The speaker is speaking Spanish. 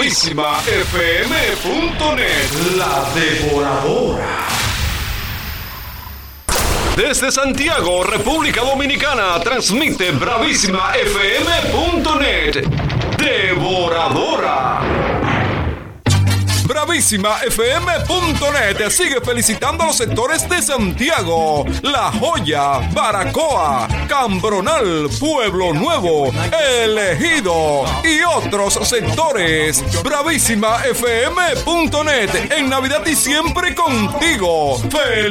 BravísimaFM.net, la devoradora. Desde Santiago, República Dominicana, transmite BravísimaFM.net, devoradora. BravísimaFM.net sigue felicitando a los sectores de Santiago, La Joya, Baracoa, Cambronal, Pueblo Nuevo, El Ejido y otros sectores. BravísimaFM.net, en Navidad y siempre contigo. ¡Feliz!